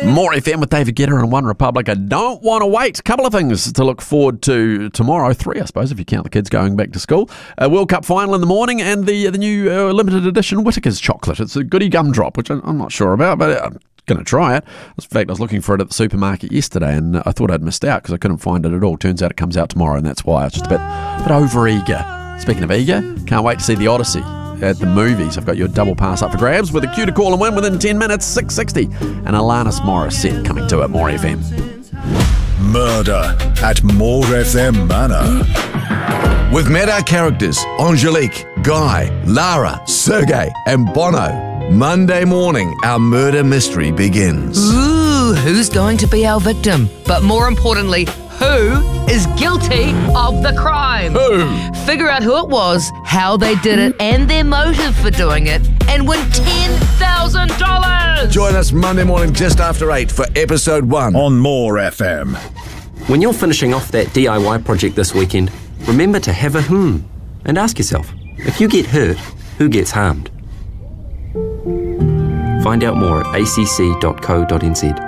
More FM with David Guetta and One Republic. I don't want to wait. A couple of things to look forward to tomorrow. 3, I suppose, if you count the kids going back to school. World Cup final in the morning and the new limited edition Whittaker's chocolate. It's a goody gumdrop, which I'm not sure about, but I'm going to try it. In fact, I was looking for it at the supermarket yesterday and I thought I'd missed out because I couldn't find it at all. Turns out it comes out tomorrow and that's why I was just a bit over-eager. Speaking of eager, can't wait to see The Odyssey at the movies. I've got your double pass up for grabs with a cue to call and win within 10 minutes, 6:60. And Alanis Morissette coming to it, More FM. Murder at More FM Manor. With met our characters Angelique, Guy, Lara, Sergey and Bono. Monday morning, our murder mystery begins. Ooh, who's going to be our victim? But more importantly, who is guilty of the crime? Who? Figure out who it was, how they did it, and their motive for doing it, and win $10,000! Join us Monday morning just after 8 for episode 1 on More FM. When you're finishing off that DIY project this weekend, remember to have a and ask yourself, if you get hurt, who gets harmed? Find out more at acc.co.nz.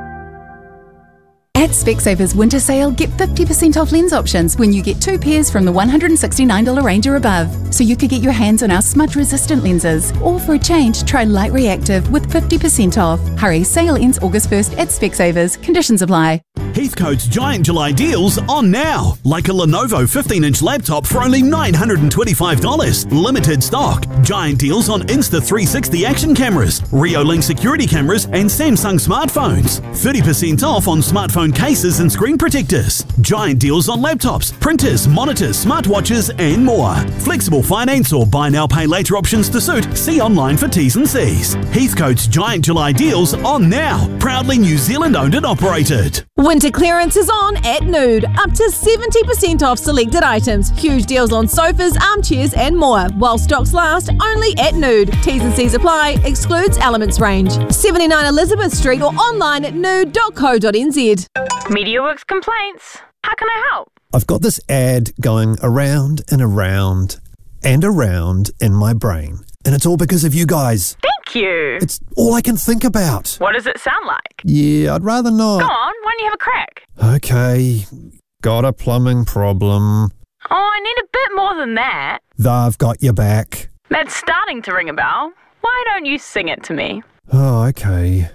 At Specsavers Winter Sale, get 50% off lens options when you get 2 pairs from the $169 range or above. So you could get your hands on our smudge-resistant lenses. Or for a change, try Light Reactive with 50% off. Hurry, sale ends August 1st at Specsavers. Conditions apply. Heathcote's Giant July deals on now. Like a Lenovo 15-inch laptop for only $925. Limited stock. Giant deals on Insta360 action cameras, Reolink security cameras and Samsung smartphones. 30% off on smartphone cases and screen protectors. Giant deals on laptops, printers, monitors, smartwatches and more. Flexible finance or buy now pay later options to suit. See online for T's and C's. Heathcote's Giant July deals on now. Proudly New Zealand owned and operated. Winter clearance is on at Nude. Up to 70% off selected items. Huge deals on sofas, armchairs and more. While stocks last, only at Nude. T's and C's apply. Excludes Elements range. 79 Elizabeth Street or online at nude.co.nz. MediaWorks complaints. How can I help? I've got this ad going around and around and around in my brain. And it's all because of you guys. Thank you. It's all I can think about. What does it sound like? Yeah, I'd rather not. Go on, why don't you have a crack? Okay, got a plumbing problem. Oh, I need a bit more than that. I've got your back. That's starting to ring a bell. Why don't you sing it to me? Oh, okay.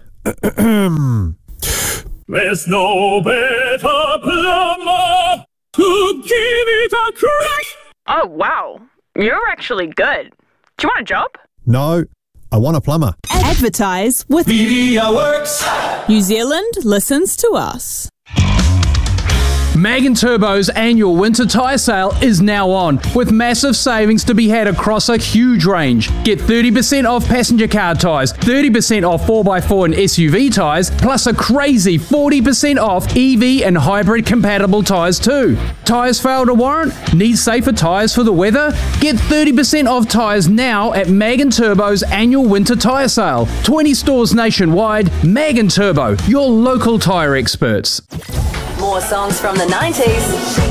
There's no better plumber to give it a crack. Oh, wow. You're actually good. Do you want a job? No, I want a plumber. Advertise with MediaWorks. New Zealand listens to us. Magen Turbo's annual winter tyre sale is now on, with massive savings to be had across a huge range. Get 30% off passenger car tyres, 30% off 4x4 and SUV tyres, plus a crazy 40% off EV and hybrid compatible tyres too. Tyres fail to warrant? Need safer tyres for the weather? Get 30% off tyres now at Magen Turbo's annual winter tyre sale. 20 stores nationwide. Magen Turbo, your local tyre experts. More songs from the 90s.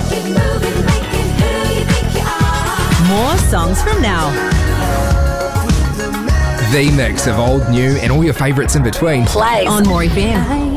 More songs from now. The mix of old, new and all your favourites in between. Play on More FM.